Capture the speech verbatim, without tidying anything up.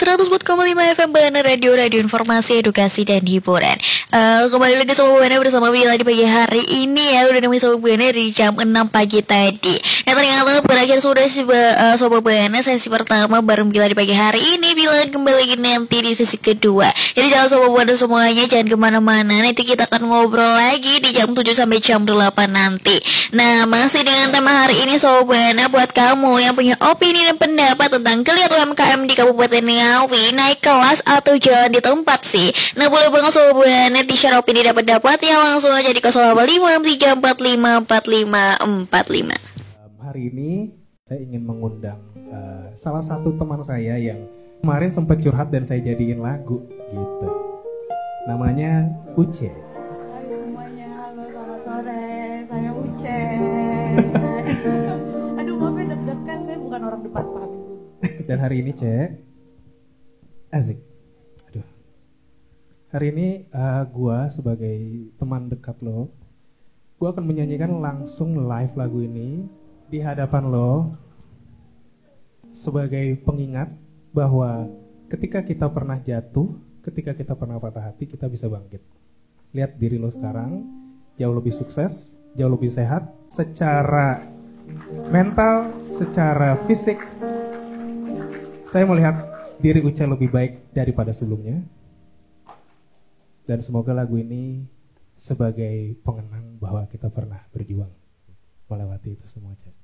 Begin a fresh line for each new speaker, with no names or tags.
seratus empat koma lima F M Buana Radio, radio informasi, edukasi, dan hiburan. uh, Kembali lagi sama Buana bersama Bila di pagi hari ini ya. Udah nemuin Sobat Buana dari jam enam pagi tadi. Nah ternyata berakhir sudah si uh, Sobat Buana sesi pertama bareng Bila di pagi hari ini. Bila kembali lagi nanti di sesi kedua. Jadi jangan Sobat Buana semuanya jangan kemana-mana. Nanti kita akan ngobrol lagi di jam tujuh sampai jam delapan nanti. Nah masih dengan tema hari ini Sobat Buana, buat kamu yang punya opini dan pendapat tentang geliat U M K M di Kabupaten Ngawi, naik kelas atau jalan di tempat sih. Nah boleh banget Sobat Buana di-share opini dan pendapat ya, langsung aja di nol delapan lima enam tiga empat lima empat lima empat lima.
Hari ini saya ingin mengundang uh, salah satu teman saya yang kemarin sempat curhat dan saya jadiin lagu gitu. Namanya Uce.
Hai semuanya, halo selamat sore, saya Uce. Aduh maaf ya deg-degan, saya bukan orang depan panggung.
Dan hari ini Cek asik. Aduh. Hari ini uh, gua sebagai teman dekat lo, gua akan menyanyikan langsung live lagu ini di hadapan lo sebagai pengingat bahwa ketika kita pernah jatuh, ketika kita pernah patah hati, kita bisa bangkit. Lihat diri lo sekarang jauh lebih sukses, jauh lebih sehat secara mental, secara fisik. Saya melihat diri Uce lebih baik daripada sebelumnya. Dan semoga lagu ini sebagai pengenang bahwa kita pernah berjuang melewati itu semua, Cek.